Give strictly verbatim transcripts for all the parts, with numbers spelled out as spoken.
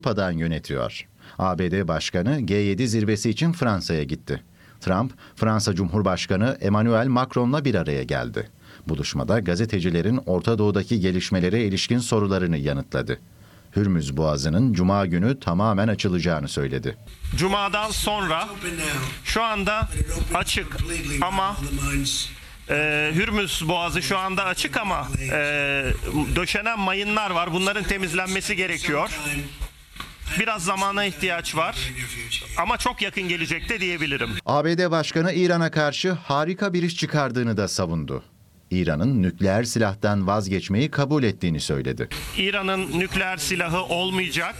Avrupa'dan yönetiyor. A B D Başkanı G yedi zirvesi için Fransa'ya gitti. Trump, Fransa Cumhurbaşkanı Emmanuel Macron'la bir araya geldi. Buluşmada gazetecilerin Orta Doğu'daki gelişmelere ilişkin sorularını yanıtladı. Hürmüz Boğazı'nın Cuma günü tamamen açılacağını söyledi. Cuma'dan sonra şu anda açık ama e, Hürmüz Boğazı şu anda açık ama e, döşenen mayınlar var. Bunların temizlenmesi gerekiyor. Biraz zamana ihtiyaç var ama çok yakın gelecekte diyebilirim. A B D Başkanı İran'a karşı harika bir iş çıkardığını da savundu. İran'ın nükleer silahtan vazgeçmeyi kabul ettiğini söyledi. İran'ın nükleer silahı olmayacak.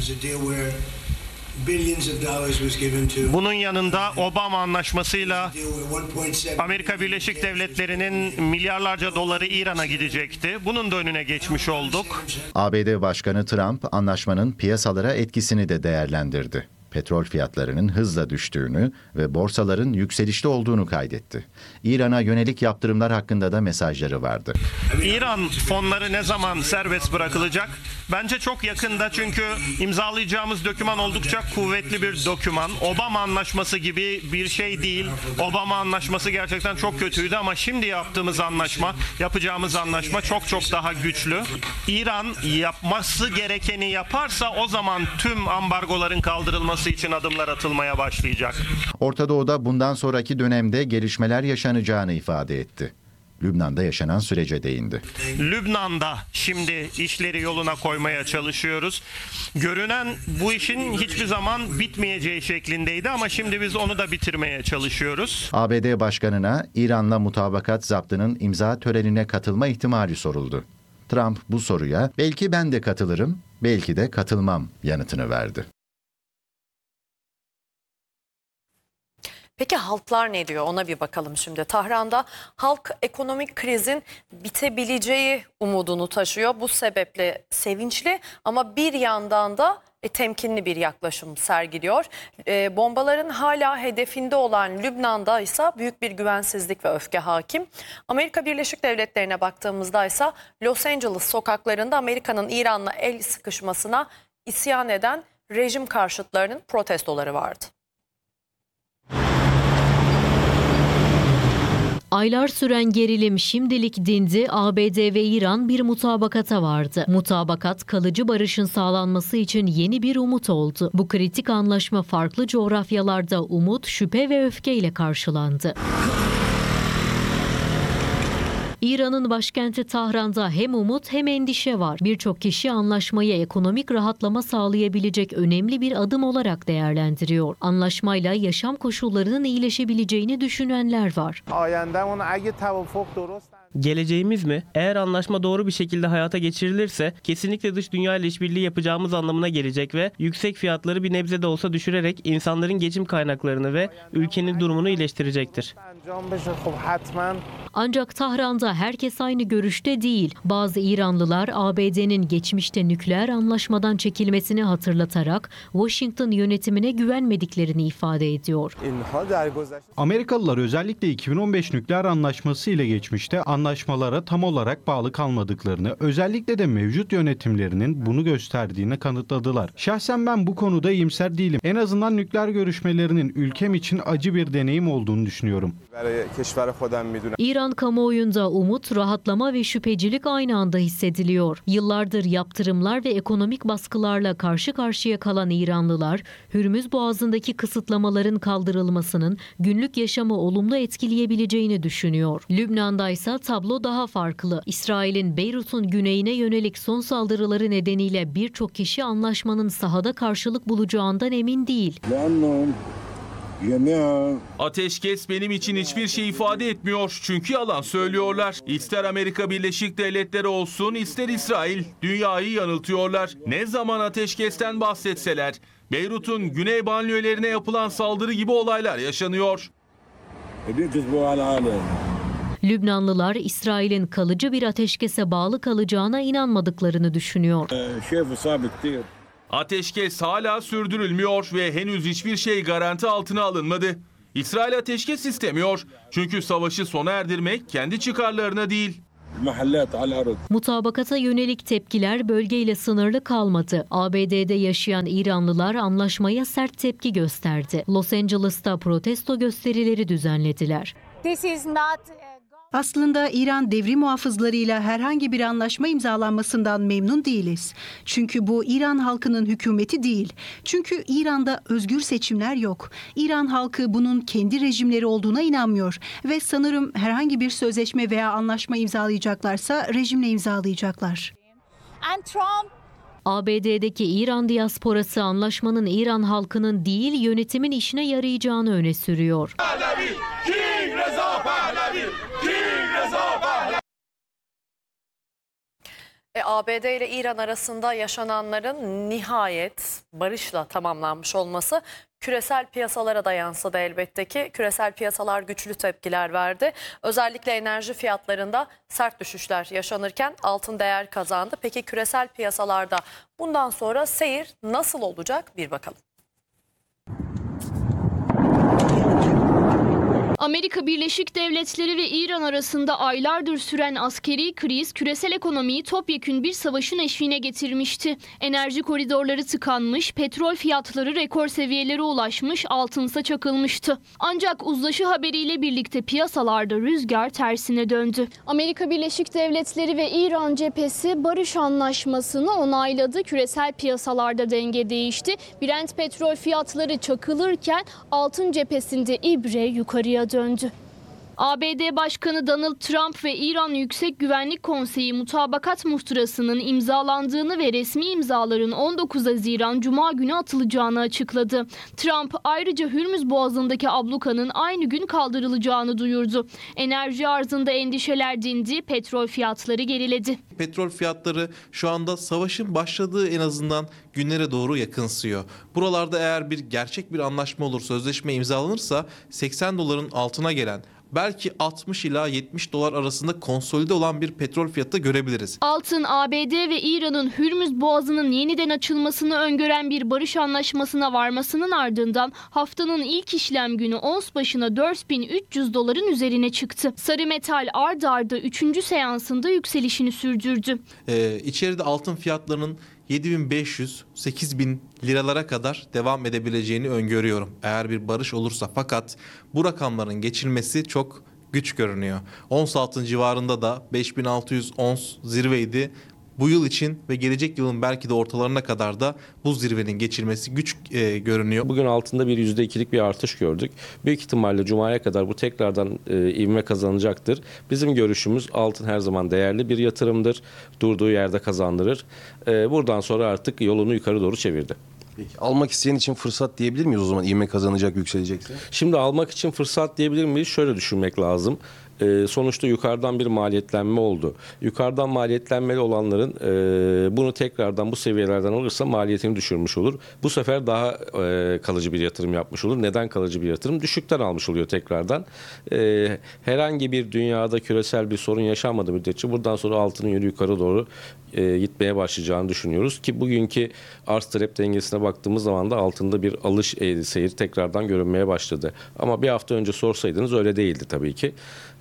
Bunun yanında Obama Anlaşması'yla Amerika Birleşik Devletleri'nin milyarlarca doları İran'a gidecekti. Bunun da önüne geçmiş olduk. A B D Başkanı Trump anlaşmanın piyasalara etkisini de değerlendirdi. Petrol fiyatlarının hızla düştüğünü ve borsaların yükselişte olduğunu kaydetti. İran'a yönelik yaptırımlar hakkında da mesajları vardı. İran fonları ne zaman serbest bırakılacak? Bence çok yakında, çünkü imzalayacağımız doküman oldukça kuvvetli bir doküman. Obama Anlaşması gibi bir şey değil. Obama Anlaşması gerçekten çok kötüydü ama şimdi yaptığımız anlaşma, yapacağımız anlaşma çok çok daha güçlü. İran yapması gerekeni yaparsa o zaman tüm ambargoların kaldırılması için adımlar atılmaya başlayacak. Orta Doğu'da bundan sonraki dönemde gelişmeler yaşanacağını ifade etti. Lübnan'da yaşanan sürece değindi. Lübnan'da şimdi işleri yoluna koymaya çalışıyoruz. Görünen bu işin hiçbir zaman bitmeyeceği şeklindeydi ama şimdi biz onu da bitirmeye çalışıyoruz. A B D Başkanı'na İran'la mutabakat zaptının imza törenine katılma ihtimali soruldu. Trump bu soruya belki ben de katılırım, belki de katılmam yanıtını verdi. Peki halklar ne diyor? Ona bir bakalım şimdi. Tahran'da halk ekonomik krizin bitebileceği umudunu taşıyor. Bu sebeple sevinçli ama bir yandan da e, temkinli bir yaklaşım sergiliyor. E, bombaların hala hedefinde olan Lübnan'da ise büyük bir güvensizlik ve öfke hakim. Amerika Birleşik Devletleri'ne baktığımızda ise Los Angeles sokaklarında Amerika'nın İran'la el sıkışmasına isyan eden rejim karşıtlarının protestoları vardı. Aylar süren gerilim şimdilik dindi, A B D ve İran bir mutabakata vardı. Mutabakat kalıcı barışın sağlanması için yeni bir umut oldu. Bu kritik anlaşma farklı coğrafyalarda umut, şüphe ve öfkeyle karşılandı. İran'ın başkenti Tahran'da hem umut hem endişe var. Birçok kişi anlaşmayı ekonomik rahatlama sağlayabilecek önemli bir adım olarak değerlendiriyor. Anlaşmayla yaşam koşullarının iyileşebileceğini düşünenler var. Geleceğimiz mi? Eğer anlaşma doğru bir şekilde hayata geçirilirse kesinlikle dış dünya ile işbirliği yapacağımız anlamına gelecek ve yüksek fiyatları bir nebze de olsa düşürerek insanların geçim kaynaklarını ve ülkenin durumunu iyileştirecektir. Ancak Tahran'da herkes aynı görüşte değil. Bazı İranlılar A B D'nin geçmişte nükleer anlaşmadan çekilmesini hatırlatarak Washington yönetimine güvenmediklerini ifade ediyor. Amerikalılar özellikle iki bin on beş nükleer anlaşması ile geçmişte anlaşmalara tam olarak bağlı kalmadıklarını, özellikle de mevcut yönetimlerinin bunu gösterdiğini kanıtladılar. Şahsen ben bu konuda iyimser değilim. En azından nükleer görüşmelerinin ülkem için acı bir deneyim olduğunu düşünüyorum. İran kamuoyunda umut, rahatlama ve şüphecilik aynı anda hissediliyor. Yıllardır yaptırımlar ve ekonomik baskılarla karşı karşıya kalan İranlılar, Hürmüz Boğazı'ndaki kısıtlamaların kaldırılmasının günlük yaşamı olumlu etkileyebileceğini düşünüyor. Lübnan'da ise tablo daha farklı. İsrail'in Beyrut'un güneyine yönelik son saldırıları nedeniyle birçok kişi anlaşmanın sahada karşılık bulacağından emin değil. Ateşkes benim için hiçbir şey ifade etmiyor çünkü yalan söylüyorlar. İster Amerika Birleşik Devletleri olsun ister İsrail dünyayı yanıltıyorlar. Ne zaman ateşkesten bahsetseler Beyrut'un güney banliyölerine yapılan saldırı gibi olaylar yaşanıyor. Lübnanlılar İsrail'in kalıcı bir ateşkese bağlı kalacağına inanmadıklarını düşünüyor. Ateşkes hala sürdürülmüyor ve henüz hiçbir şey garanti altına alınmadı. İsrail ateşkes istemiyor çünkü savaşı sona erdirmek kendi çıkarlarına değil. Mutabakata yönelik tepkiler bölgeyle sınırlı kalmadı. A B D'de yaşayan İranlılar anlaşmaya sert tepki gösterdi. Los Angeles'ta protesto gösterileri düzenlediler. This is not Aslında İran devrim muhafızlarıyla herhangi bir anlaşma imzalanmasından memnun değiliz. Çünkü bu İran halkının hükümeti değil. Çünkü İran'da özgür seçimler yok. İran halkı bunun kendi rejimleri olduğuna inanmıyor. Ve sanırım herhangi bir sözleşme veya anlaşma imzalayacaklarsa rejimle imzalayacaklar. and Trump A B D'deki İran diasporası anlaşmanın İran halkının değil yönetimin işine yarayacağını öne sürüyor. E, A B D ile İran arasında yaşananların nihayet barışla tamamlanmış olması küresel piyasalara da yansıdı elbette ki. Küresel piyasalar güçlü tepkiler verdi. Özellikle enerji fiyatlarında sert düşüşler yaşanırken altın değer kazandı. Peki küresel piyasalarda bundan sonra seyir nasıl olacak bir bakalım. Amerika Birleşik Devletleri ve İran arasında aylardır süren askeri kriz küresel ekonomiyi topyekün bir savaşın eşiğine getirmişti. Enerji koridorları tıkanmış, petrol fiyatları rekor seviyelere ulaşmış, altınsa çakılmıştı. Ancak uzlaşı haberiyle birlikte piyasalarda rüzgar tersine döndü. Amerika Birleşik Devletleri ve İran cephesi barış anlaşmasını onayladı. Küresel piyasalarda denge değişti. Brent petrol fiyatları çakılırken altın cephesinde ibre yukarıya döndü. A B D Başkanı Donald Trump ve İran Yüksek Güvenlik Konseyi mutabakat muhtırasının imzalandığını ve resmi imzaların on dokuz Haziran Cuma günü atılacağını açıkladı. Trump ayrıca Hürmüz Boğazı'ndaki ablukanın aynı gün kaldırılacağını duyurdu. Enerji arzında endişeler dindi, petrol fiyatları geriledi. Petrol fiyatları şu anda savaşın başladığı en azından günlere doğru yakınsıyor. Buralarda eğer bir gerçek bir anlaşma olur, sözleşme imzalanırsa seksen doların altına gelen, belki altmış ila yetmiş dolar arasında konsolide olan bir petrol fiyatı görebiliriz. Altın, A B D ve İran'ın Hürmüz Boğazı'nın yeniden açılmasını öngören bir barış anlaşmasına varmasının ardından haftanın ilk işlem günü ons başına dört bin üç yüz doların üzerine çıktı. Sarı metal ard arda üçüncü seansında yükselişini sürdürdü. Ee, içeride altın fiyatlarının yedi bin beş yüz sekiz bin liralara kadar devam edebileceğini öngörüyorum. Eğer bir barış olursa, fakat bu rakamların geçilmesi çok güç görünüyor. Ons altın civarında da beş bin altı yüz ons zirveydi. Bu yıl için ve gelecek yılın belki de ortalarına kadar da bu zirvenin geçilmesi güç e, görünüyor. Bugün altında bir yüzde ikilik bir artış gördük. Büyük ihtimalle Cuma'ya kadar bu tekrardan e, ivme kazanacaktır. Bizim görüşümüz altın her zaman değerli bir yatırımdır. Durduğu yerde kazandırır. E, buradan sonra artık yolunu yukarı doğru çevirdi. Peki, almak isteyen için fırsat diyebilir miyiz o zaman, ivme kazanacak, yükselecekse? Şimdi almak için fırsat diyebilir miyiz? Şöyle düşünmek lazım. Ee, sonuçta yukarıdan bir maliyetlenme oldu. Yukarıdan maliyetlenmeli olanların e, bunu tekrardan bu seviyelerden alırsa maliyetini düşürmüş olur. Bu sefer daha e, kalıcı bir yatırım yapmış olur. Neden kalıcı bir yatırım? Düşükten almış oluyor tekrardan. E, herhangi bir dünyada küresel bir sorun yaşanmadığı müddetçe buradan sonra altının yönü yukarı doğru e, gitmeye başlayacağını düşünüyoruz. Ki bugünkü arz talep dengesine baktığımız zaman da altında bir alış eğri seyir tekrardan görünmeye başladı. Ama bir hafta önce sorsaydınız öyle değildi tabii ki.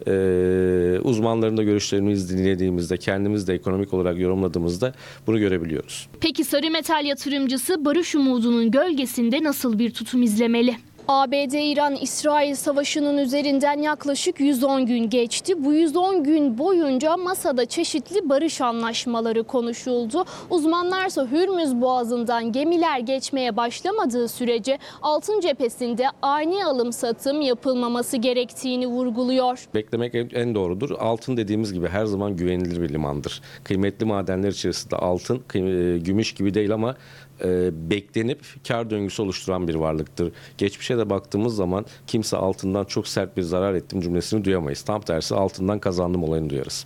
Ee, uzmanların da görüşlerini dinlediğimizde, kendimiz de ekonomik olarak yorumladığımızda bunu görebiliyoruz. Peki sarı metal yatırımcısı barış umudunun gölgesinde nasıl bir tutum izlemeli? A B D-İran-İsrail savaşının üzerinden yaklaşık yüz on gün geçti. Bu yüz on gün boyunca masada çeşitli barış anlaşmaları konuşuldu. Uzmanlarsa Hürmüz Boğazı'ndan gemiler geçmeye başlamadığı sürece altın cephesinde ani alım satım yapılmaması gerektiğini vurguluyor. Beklemek en doğrudur. Altın dediğimiz gibi her zaman güvenilir bir limandır. Kıymetli madenler içerisinde altın gümüş gibi değil ama e, beklenip kar döngüsü oluşturan bir varlıktır. Geçmişe de baktığımız zaman kimse altından çok sert bir zarar ettim cümlesini duyamayız. Tam tersi altından kazandım olayını duyarız.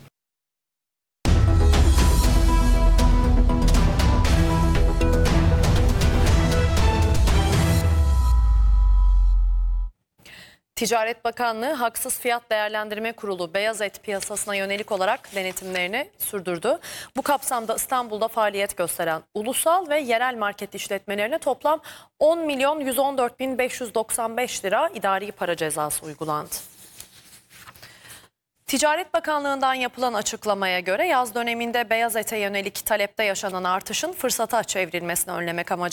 Ticaret Bakanlığı Haksız Fiyat Değerlendirme Kurulu beyaz et piyasasına yönelik olarak denetimlerini sürdürdü. Bu kapsamda İstanbul'da faaliyet gösteren ulusal ve yerel market işletmelerine toplam on milyon yüz on dört bin beş yüz doksan beş lira idari para cezası uygulandı. Ticaret Bakanlığı'ndan yapılan açıklamaya göre yaz döneminde beyaz ete yönelik talepte yaşanan artışın fırsata çevrilmesini önlemek amacı